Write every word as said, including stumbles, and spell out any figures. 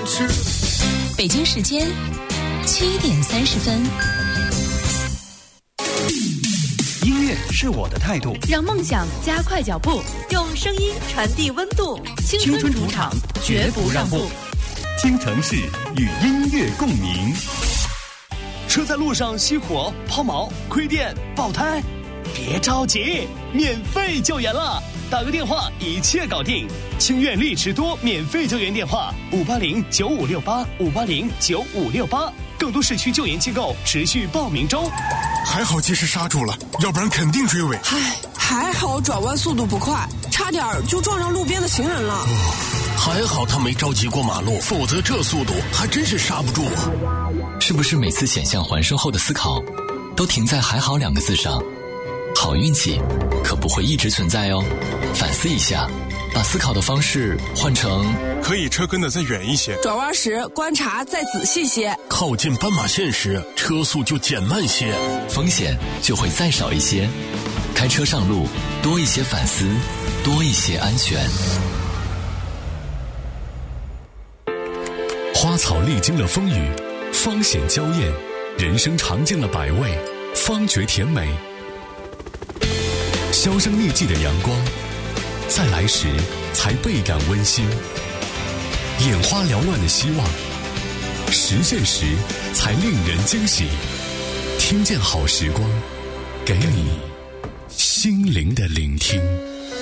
吃。 北京时间七点三十分。 音乐是我的态度， 让梦想加快脚步，用声音传递温度。青春主场，绝不让步。 京城市与音乐共鸣。车在路上熄火、抛锚、亏电、爆胎，别着急，免费救援了，打个电话一切搞定。清苑力驰多免费救援电话：五八零九五六八五八零九五六八。更多市区救援机构持续报名中。 还好及时刹住了，要不然肯定追尾。 唉，还好转弯速度不快，差点就撞上路边的行人了。 哦，还好他没着急过马路，否则这速度还真是刹不住啊。 是不是每次险象环生后的思考都停在还好两个字上？好运气可不会一直存在哦，反思一下，把思考的方式换成可以车跟得再远一些， 转弯时观察再仔细些， 靠近斑马线时车速就减慢些， 风险就会再少一些。开车上路多一些反思，多一些安全。 花草历经了风雨，芳显娇艳，人生尝尽了百味，方觉甜美。销声匿迹的阳光，再来时才倍感温馨。眼花缭乱的希望，实现时才令人惊喜。听见好时光，给你心灵的聆听。